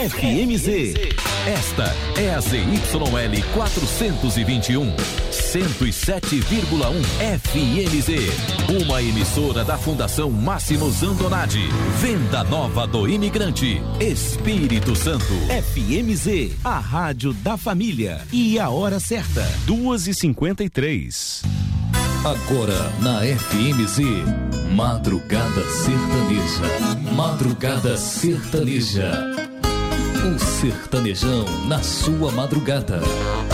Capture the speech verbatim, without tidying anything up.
F M Z. Esta é a Z Y L quatrocentos e vinte e um, cento e sete vírgula um F M Z. Uma emissora da Fundação Máximo Zandonati. Venda Nova do Imigrante, Espírito Santo. F M Z, a rádio da família. E a hora certa, duas e cinquenta e três. Agora na F M Z, Madrugada Sertaneja. Madrugada Sertaneja. O sertanejão na sua madrugada.